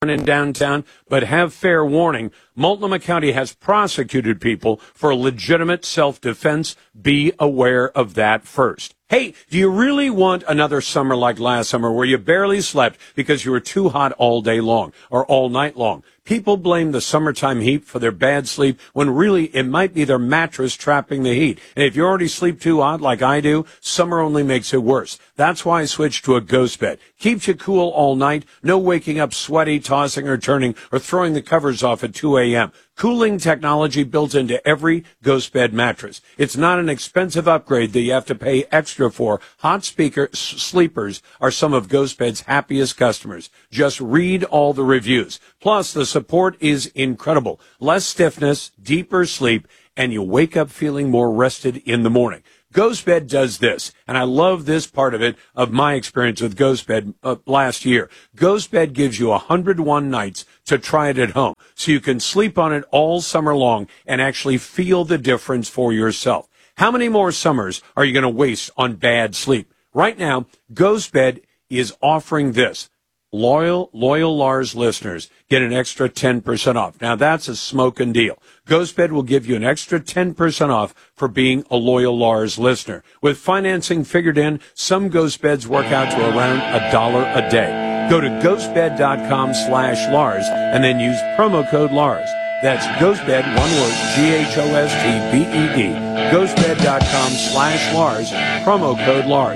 in downtown, but have fair warning. Multnomah County has prosecuted people for legitimate self-defense. Be aware of that first. Hey, do you really want another summer like last summer where you barely slept because you were too hot all day long or all night long? People blame the summertime heat for their bad sleep when really it might be their mattress trapping the heat. And if you already sleep too hot like I do, summer only makes it worse. That's why I switched to a Ghost Bed. Keeps you cool all night. No waking up sweaty, tossing or turning, or throwing the covers off at two a.m. Cooling technology built into every Ghost Bed mattress. It's not an expensive upgrade that you have to pay extra for. Hot speaker s- sleepers are some of Ghost Bed's happiest customers. Just read all the reviews. Plus, the support is incredible. Less stiffness, deeper sleep, and you wake up feeling more rested in the morning. Ghost Bed does this, and I love this part of it, of my experience with Ghost Bed uh, last year. Ghost Bed gives you one hundred one nights to try it at home, so you can sleep on it all summer long and actually feel the difference for yourself. How many more summers are you going to waste on bad sleep? Right now, Ghost Bed is offering this. Loyal, loyal Lars listeners get an extra ten percent off. Now, that's a smoking deal. GhostBed will give you an extra ten percent off for being a loyal Lars listener. With financing figured in, some GhostBeds work out to around a dollar a day. Go to ghostbed.com slash Lars and then use promo code Lars. That's GhostBed, one word, G H O S T B E D. Ghostbed.com slash Lars, promo code Lars.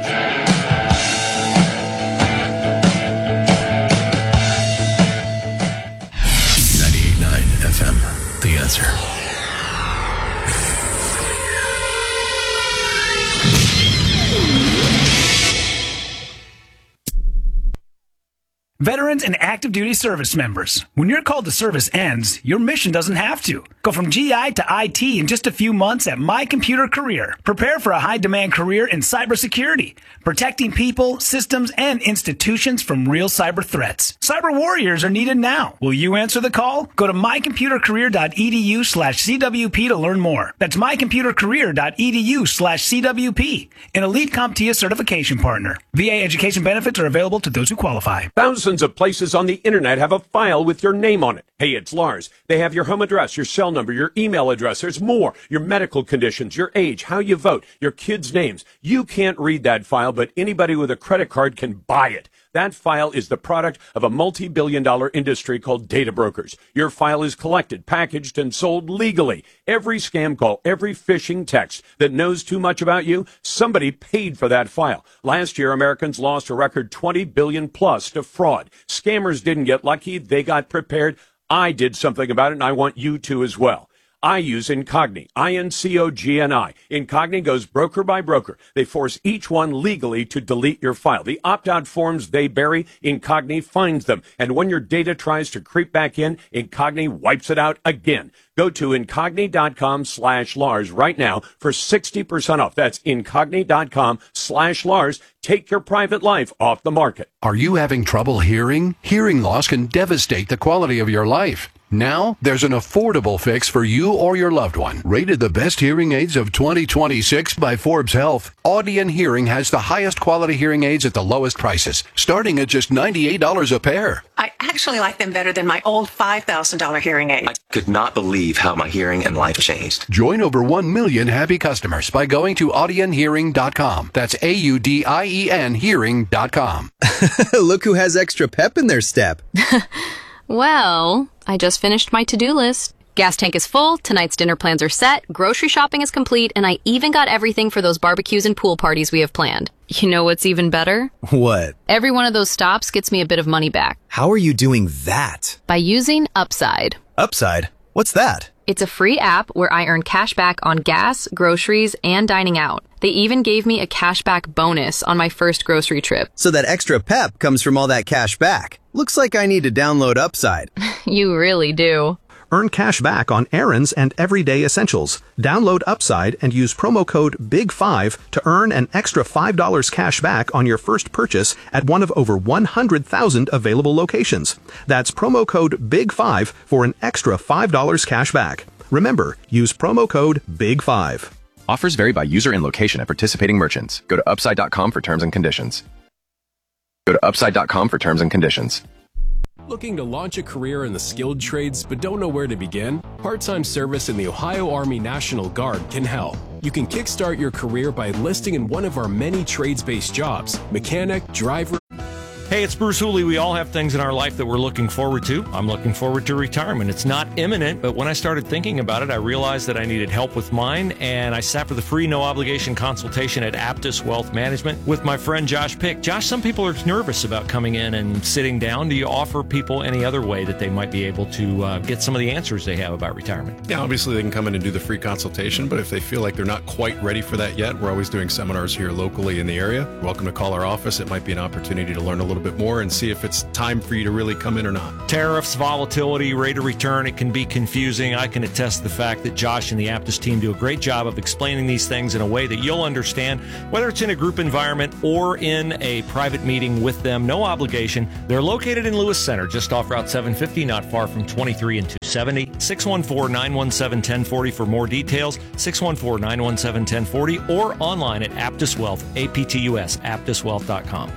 F M, The Answer. Veterans and active duty service members, when your call to service ends, your mission doesn't have to. Go from G I to I T in just a few months at My Computer Career. Prepare for a high-demand career in cybersecurity, protecting people, systems, and institutions from real cyber threats. Cyber warriors are needed now. Will you answer the call? Go to mycomputercareer.edu slash CWP to learn more. That's mycomputercareer.edu slash CWP, an elite CompTIA certification partner. V A education benefits are available to those who qualify. Thousands of places on the internet have a file with your name on it. Hey, it's Lars. They have your home address, your cell number, your email address. There's more. Your medical conditions, your age, how you vote, your kids' names. You can't read that file, but anybody with a credit card can buy it. That file is the product of a multi-billion dollar industry called data brokers. Your file is collected, packaged, and sold legally. Every scam call, every phishing text that knows too much about you, somebody paid for that file. Last year, Americans lost a record twenty billion dollars plus to fraud. Scammers didn't get lucky. They got prepared. I did something about it, and I want you to as well. I use Incogni, I N C O G N I. Incogni goes broker by broker. They force each one legally to delete your file. The opt-out forms they bury, Incogni finds them. And when your data tries to creep back in, Incogni wipes it out again. Go to Incogni.com slash Lars right now for sixty percent off. That's Incogni.com slash Lars. Take your private life off the market. Are you having trouble hearing? Hearing loss can devastate the quality of your life. Now, there's an affordable fix for you or your loved one. Rated the best hearing aids of twenty twenty-six by Forbes Health, Audion Hearing has the highest quality hearing aids at the lowest prices, starting at just ninety-eight dollars a pair. I actually like them better than my old five thousand dollars hearing aid. I could not believe how my hearing and life changed. Join over one million happy customers by going to audion hearing dot com. That's A U D I E N hearing dot com. Look who has extra pep in their step. Well, I just finished my to-do list. Gas tank is full, tonight's dinner plans are set, grocery shopping is complete, and I even got everything for those barbecues and pool parties we have planned. You know what's even better? What? Every one of those stops gets me a bit of money back. How are you doing that? By using Upside. Upside? What's that? It's a free app where I earn cash back on gas, groceries, and dining out. They even gave me a cashback bonus on my first grocery trip. So that extra pep comes from all that cash back. Looks like I need to download Upside. You really do. Earn cash back on errands and everyday essentials. Download Upside and use promo code big five to earn an extra five dollars cash back on your first purchase at one of over one hundred thousand available locations. That's promo code big five for an extra five dollars cash back. Remember, use promo code big five. Offers vary by user and location at participating merchants. Go to upside dot com for terms and conditions. Go to upside dot com for terms and conditions. Looking to launch a career in the skilled trades but don't know where to begin? Part-time service in the Ohio Army National Guard can help. You can kickstart your career by enlisting in one of our many trades-based jobs: mechanic, driver. Hey, it's Bruce Hooley. We all have things in our life that we're looking forward to. I'm looking forward to retirement. It's not imminent, but when I started thinking about it, I realized that I needed help with mine, and I sat for the free, no-obligation consultation at Aptus Wealth Management with my friend Josh Pick. Josh, some people are nervous about coming in and sitting down. Do you offer people any other way that they might be able to uh, get some of the answers they have about retirement? Yeah, obviously they can come in and do the free consultation, but if they feel like they're not quite ready for that yet, we're always doing seminars here locally in the area. You're welcome to call our office. It might be an opportunity to learn a little bit more and see if it's time for you to really come in or not. Tariffs, volatility, rate of return, it can be confusing. I can attest to the fact that Josh and the Aptus team do a great job of explaining these things in a way that you'll understand, whether it's in a group environment or in a private meeting with them. No obligation. They're located in Lewis Center, just off Route seven fifty, not far from twenty-three and two seventy. six one four, nine one seven, one zero four zero for more details. six one four, nine one seven, one zero four zero or online at Aptus Wealth, A P T U S, aptus wealth dot com.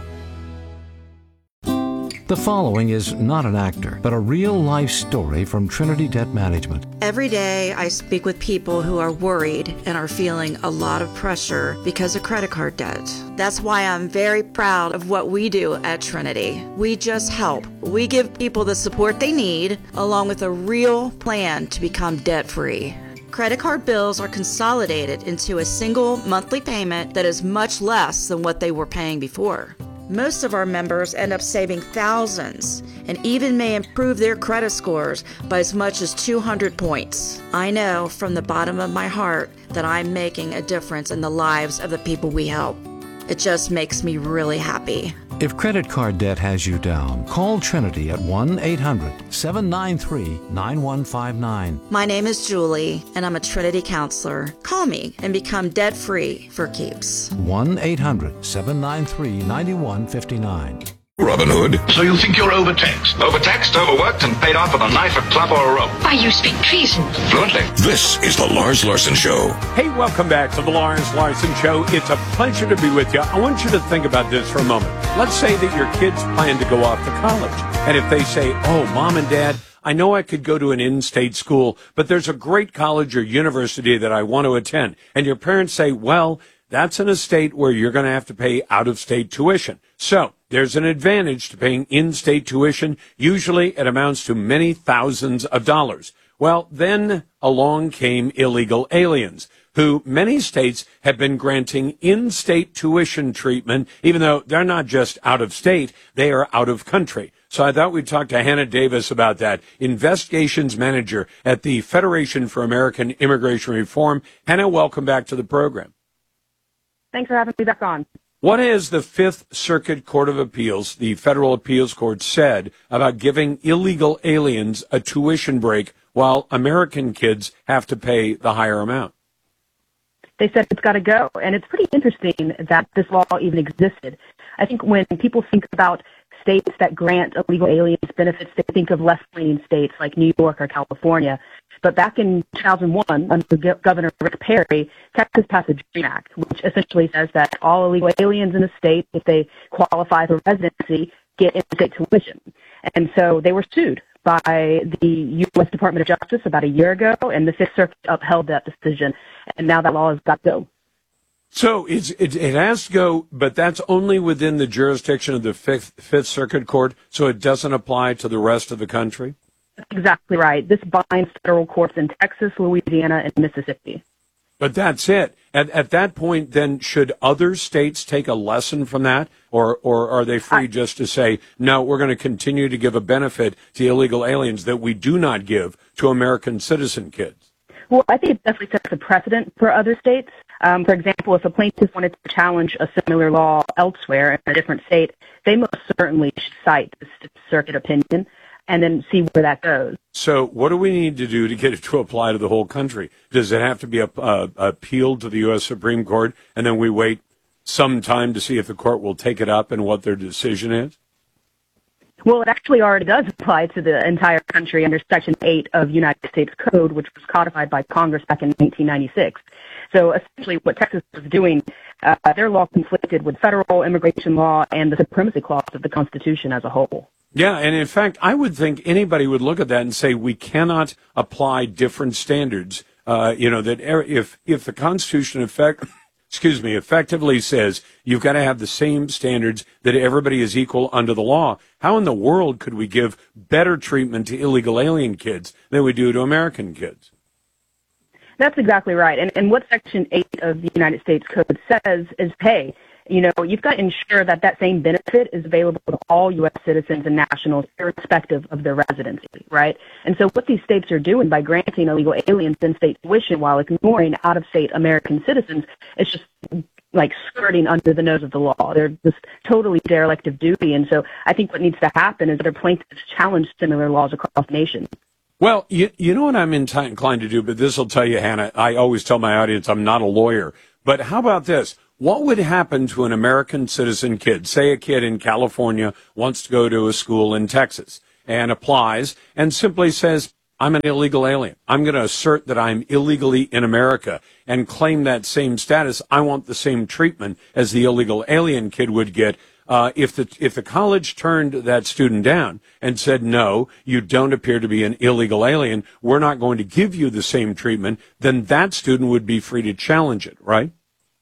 The following is not an actor, but a real-life story from Trinity Debt Management. Every day I speak with people who are worried and are feeling a lot of pressure because of credit card debt. That's why I'm very proud of what we do at Trinity. We just help. We give people the support they need, along with a real plan to become debt-free. Credit card bills are consolidated into a single monthly payment that is much less than what they were paying before. Most of our members end up saving thousands and even may improve their credit scores by as much as two hundred points. I know from the bottom of my heart that I'm making a difference in the lives of the people we help. It just makes me really happy. If credit card debt has you down, call Trinity at one eight hundred, seven nine three, nine one five nine. My name is Julie, and I'm a Trinity counselor. Call me and become debt-free for keeps. one eight hundred, seven nine three, nine one five nine. Robin Hood. So you think you're overtaxed? Overtaxed, overworked, and paid off with a knife, a club, or a rope. Why, you speak treason. Fluently. This is the Lars Larson Show. Hey, welcome back to the Lars Larson Show. It's a pleasure to be with you. I want you to think about this for a moment. Let's say that your kids plan to go off to college. And if they say, oh, Mom and Dad, I know I could go to an in-state school, but there's a great college or university that I want to attend. And your parents say, well, that's in a state where you're going to have to pay out-of-state tuition. So there's an advantage to paying in-state tuition. Usually it amounts to many thousands of dollars. Well, then along came illegal aliens, who many states have been granting in-state tuition treatment, even though they're not just out of state, they are out of country. So I thought we'd talk to Hannah Davis about that, investigations manager at the Federation for American Immigration Reform. Hannah, welcome back to the program. Thanks for having me back on. What has the Fifth Circuit Court of Appeals, the federal appeals court, said about giving illegal aliens a tuition break while American kids have to pay the higher amount? They said it's got to go. And it's pretty interesting that this law even existed. I think when people think about states that grant illegal aliens benefits, they think of left-leaning states like New York or California. But back in two thousand one, under Governor Rick Perry, Texas passed the DREAM Act, which essentially says that all illegal aliens in the state, if they qualify for residency, get in-state tuition. And so they were sued by the U S Department of Justice about a year ago, and the Fifth Circuit upheld that decision. And now that law has got to go. So it's, it, it has to go, but that's only within the jurisdiction of the Fifth, Fifth Circuit Court, so it doesn't apply to the rest of the country? That's exactly right. This binds federal courts in Texas, Louisiana, and Mississippi. But that's it. At, at that point, then, should other states take a lesson from that? Or, or are they free I, just to say, no, we're going to continue to give a benefit to illegal aliens that we do not give to American citizen kids? Well, I think it definitely sets a precedent for other states. Um, for example, if a plaintiff wanted to challenge a similar law elsewhere in a different state, they most certainly should cite the circuit opinion and then see where that goes. So what do we need to do to get it to apply to the whole country? Does it have to be a, uh, appealed to the U S Supreme Court, and then we wait some time to see if the court will take it up and what their decision is? Well, it actually already does apply to the entire country under Section eight of United States Code, which was codified by Congress back in nineteen ninety-six. So essentially what Texas was doing, uh, their law conflicted with federal immigration law and the supremacy clause of the Constitution as a whole. Yeah, and in fact, I would think anybody would look at that and say we cannot apply different standards. Uh, you know, that if if the Constitution effect, excuse me, effectively says you've got to have the same standards, that everybody is equal under the law, how in the world could we give better treatment to illegal alien kids than we do to American kids? That's exactly right. And, and what Section eight of the United States Code says is, hey, you know, you've got to ensure that that same benefit is available to all U S citizens and nationals, irrespective of their residency, right? And so what these states are doing by granting illegal aliens in-state tuition while ignoring out-of-state American citizens is just like skirting under the nose of the law. They're just totally derelict of duty. And so I think what needs to happen is that plaintiffs challenge similar laws across the nation. Well, you, you know what I'm inclined to do, but this will tell you, Hannah, I always tell my audience I'm not a lawyer. But how about this? What would happen to an American citizen kid, say a kid in California wants to go to a school in Texas and applies and simply says, I'm an illegal alien. I'm going to assert that I'm illegally in America and claim that same status. I want the same treatment as the illegal alien kid would get. Uh, if the if the college turned that student down and said, no, you don't appear to be an illegal alien, we're not going to give you the same treatment, then that student would be free to challenge it, right?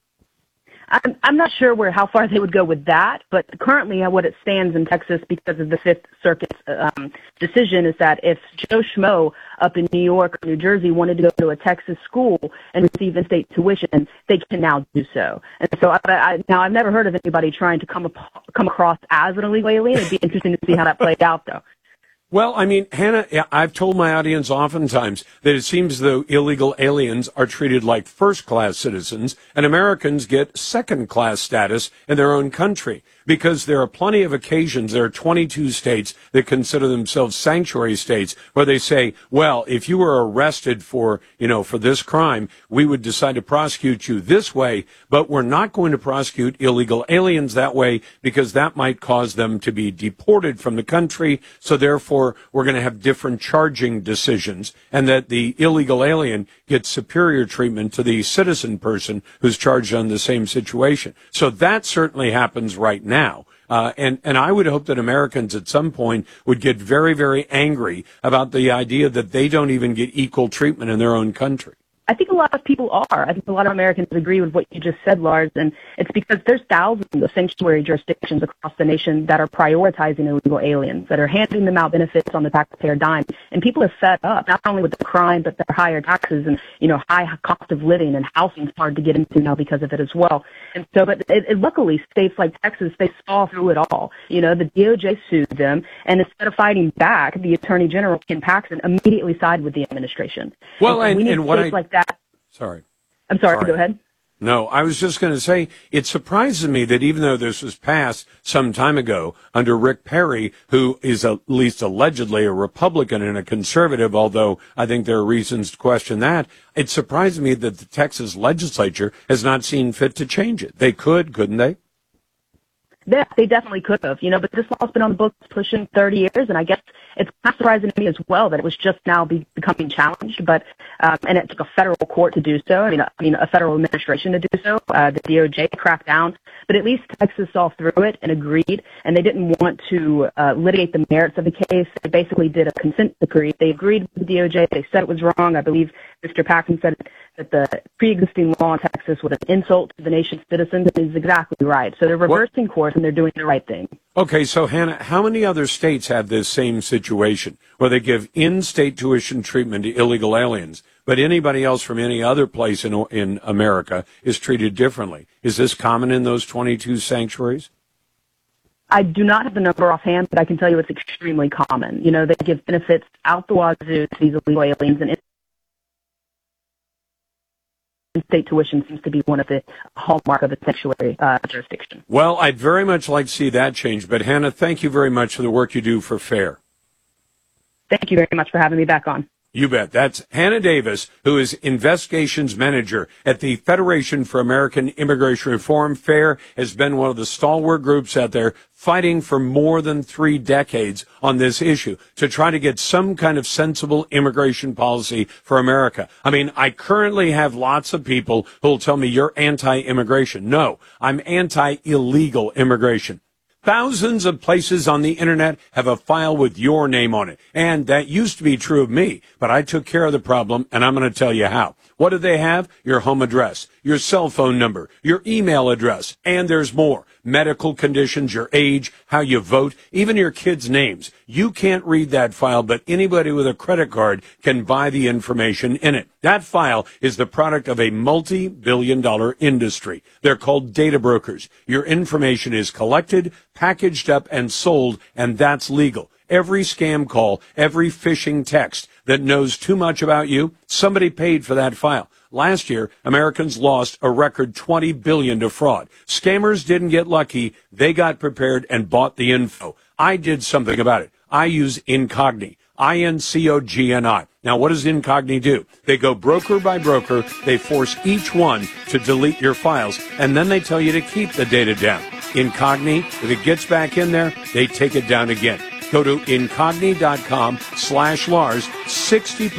I'm, I'm not sure where how far they would go with that, but currently what it stands in Texas because of the Fifth Circuit's um, decision is that if Joe Schmo up in New York or New Jersey wanted to go to a Texas school and receive in-state tuition, they can now do so. And so I, I, now I've never heard of anybody trying to come up, come across as an illegal alien. It'd be interesting to see how that played out, though. Well, I mean, Hannah, I've told my audience oftentimes that it seems as though illegal aliens are treated like first-class citizens and Americans get second-class status in their own country because there are plenty of occasions, there are twenty-two states that consider themselves sanctuary states where they say, well, if you were arrested for, you know, for this crime, we would decide to prosecute you this way, but we're not going to prosecute illegal aliens that way because that might cause them to be deported from the country, so therefore we're going to have different charging decisions, and that the illegal alien gets superior treatment to the citizen person who's charged on the same situation. So that certainly happens right now. Uh, and, and I would hope that Americans at some point would get very, very angry about the idea that they don't even get equal treatment in their own country. I think a lot of people are. I think a lot of Americans agree with what you just said, Lars, and it's because there's thousands of sanctuary jurisdictions across the nation that are prioritizing illegal aliens, that are handing them out benefits on the taxpayer dime, and people are fed up, not only with the crime, but the higher taxes and, you know, high cost of living, and housing's hard to get into now because of it as well. And so, but it, it, luckily, states like Texas, they saw through it all. You know, the D O J sued them, and instead of fighting back, the Attorney General, Ken Paxton, immediately sided with the administration. Well, and, and, we need and what states I... like that. Sorry. I'm sorry, sorry, go ahead. No, I was just going to say, it surprises me that even though this was passed some time ago under Rick Perry, who is at least allegedly a Republican and a conservative, although I think there are reasons to question that, it surprised me that the Texas legislature has not seen fit to change it. They could, couldn't they? Yeah, they definitely could have, you know, but this law's been on the books pushing thirty years, and I guess it's kind of surprising to me as well that it was just now be, becoming challenged, but, um, and it took a federal court to do so, I mean, I mean, a federal administration to do so, uh, the D O J cracked down, but at least Texas saw through it and agreed, and they didn't want to, uh, litigate the merits of the case. They basically did a consent decree. They agreed with the D O J. They said it was wrong. I believe Mister Paxton said that the pre-existing law in Texas was an insult to the nation's citizens, and he's exactly right. So they're reversing what? course, and they're doing the right thing. Okay, so Hannah, how many other states have this same situation where they give in-state tuition treatment to illegal aliens, but anybody else from any other place in in America is treated differently? Is this common in those twenty-two sanctuaries? I do not have the number offhand, but I can tell you it's extremely common. You know, they give benefits out the wazoo to these illegal aliens, and in-state tuition seems to be one of the hallmark of a sanctuary uh, jurisdiction. Well, I'd very much like to see that change, but Hannah, thank you very much for the work you do for FAIR. Thank you very much for having me back on. You bet. That's Hannah Davis, who is Investigations Manager at the Federation for American Immigration Reform. FAIR has been one of the stalwart groups out there fighting for more than three decades on this issue to try to get some kind of sensible immigration policy for America. I mean, I currently have lots of people who will tell me you're anti-immigration. No, I'm anti-illegal immigration. Thousands of places on the internet have a file with your name on it. And that used to be true of me, but I took care of the problem, and I'm going to tell you how. What do they have? Your home address, your cell phone number, your email address, and there's more. Medical conditions, your age, how you vote, even your kids' names. You can't read that file, but anybody with a credit card can buy the information in it. That file is the product of a multi-billion dollar industry. They're called data brokers. Your information is collected, packaged up, and sold, and that's legal. Every scam call, every phishing text that knows too much about you, somebody paid for that file. Last year, Americans lost a record twenty billion dollars to fraud. Scammers didn't get lucky. They got prepared and bought the info. I did something about it. I use Incogni. I N C O G N I. Now, what does Incogni do? They go broker by broker. They force each one to delete your files, and then they tell you to keep the data down. Incogni, if it gets back in there, they take it down again. Go to incogni.com slash Lars. sixty percent